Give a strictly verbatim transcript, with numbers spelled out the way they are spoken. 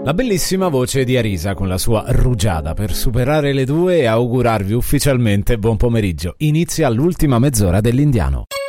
La bellissima voce di Arisa con la sua rugiada per superare le due e augurarvi ufficialmente buon pomeriggio. Inizia l'ultima mezz'ora dell'Indiano.